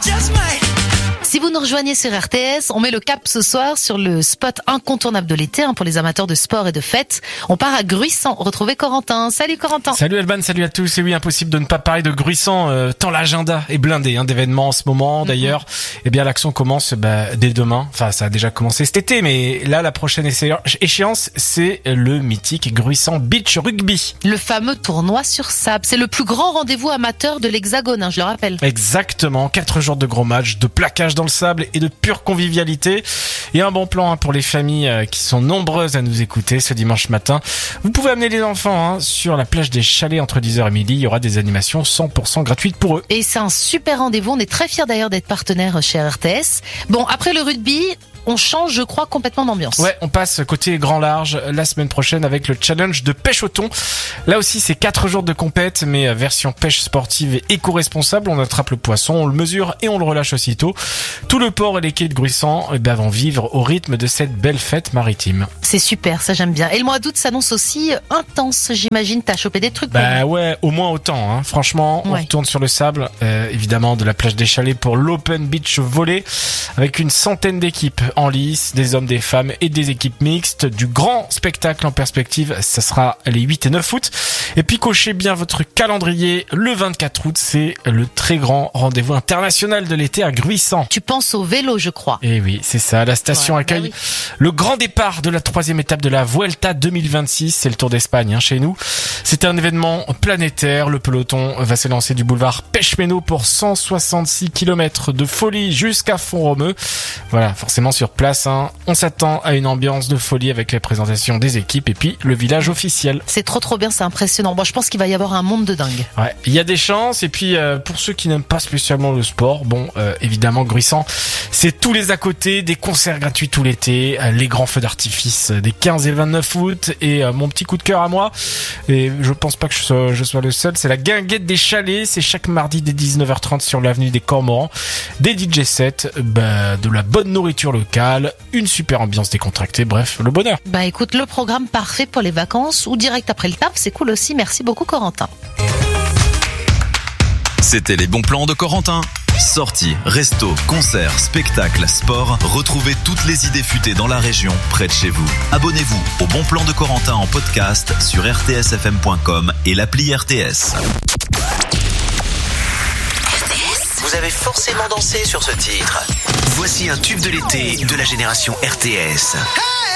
Si vous nous rejoignez sur RTS, on met le cap ce soir sur le spot incontournable de l'été pour les amateurs de sport et de fête. On part à Gruissant, retrouver Corentin. Salut Corentin. Salut Alban, salut à tous. Et oui, impossible de ne pas parler de Gruissant, tant l'agenda est blindé d'événements en ce moment. D'ailleurs, eh bien l'action commence dès demain. Enfin, ça a déjà commencé cet été, mais là, la prochaine échéance, c'est le mythique Gruissant Beach Rugby. Le fameux tournoi sur sable. C'est le plus grand rendez-vous amateur de l'Hexagone, je le rappelle. Exactement, 4 jours de gros matchs, de plaquage dans le sable et de pure convivialité. Et un bon plan pour les familles qui sont nombreuses à nous écouter ce dimanche matin. Vous pouvez amener les enfants sur la plage des Chalets entre 10h et midi. Il y aura des animations 100% gratuites pour eux. Et c'est un super rendez-vous. On est très fiers d'ailleurs d'être partenaire chez RTS. Bon, après le rugby, on change, je crois, complètement d'ambiance. Ouais, on passe côté grand large la semaine prochaine avec le challenge de pêche au thon. Là aussi, c'est 4 jours de compète, mais version pêche sportive et éco-responsable. On attrape le poisson, on le mesure et on le relâche aussitôt. Tout le port et les quais de Gruissant vont vivre au rythme de cette belle fête maritime. C'est super, ça j'aime bien. Et le mois d'août s'annonce aussi intense, j'imagine. T'as chopé des trucs? Ouais, au moins autant. Franchement, on retourne sur le sable, évidemment, de la plage des Chalets pour l'Open Beach Volley, avec une centaine d'équipes en lice, des hommes, des femmes et des équipes mixtes. Du grand spectacle en perspective, ça sera les 8 et 9 août. Et puis cochez bien votre calendrier, le 24 août, c'est le très grand rendez-vous international de l'été à Gruissant. Tu penses au vélo, je crois. Et oui, c'est ça. La station accueille le grand départ de la 3e étape de la Vuelta 2026. C'est le Tour d'Espagne chez nous. C'est un événement planétaire. Le peloton va s'élancer du boulevard Pechmeno pour 166 km de folie jusqu'à Font-Romeu. Voilà, forcément sur place, on s'attend à une ambiance de folie avec les présentations des équipes et puis le village officiel. C'est trop bien, c'est impressionnant. Bon, je pense qu'il va y avoir un monde de dingue. Ouais, il y a des chances. Et puis pour ceux qui n'aiment pas spécialement le sport, évidemment Gruissant, c'est tous les à côté, des concerts gratuits tout l'été, les grands feux d'artifice des 15 et 29 août et mon petit coup de cœur à moi, et je pense pas que je sois le seul, c'est la guinguette des Chalets. C'est chaque mardi dès 19h30 sur l'avenue des Cormorans, des DJ sets, de la bonne nourriture locale, une super ambiance décontractée, bref, le bonheur. Écoute, le programme parfait pour les vacances ou direct après le taf, c'est cool aussi. Merci beaucoup Corentin. C'était les bons plans de Corentin. Sorties, restos, concerts, spectacles, sport, retrouvez toutes les idées futées dans la région, près de chez vous. Abonnez-vous au Bon Plan de Corentin en podcast sur rtsfm.com et l'appli RTS. Vous avez forcément dansé sur ce titre. Voici un tube de l'été de la génération RTS.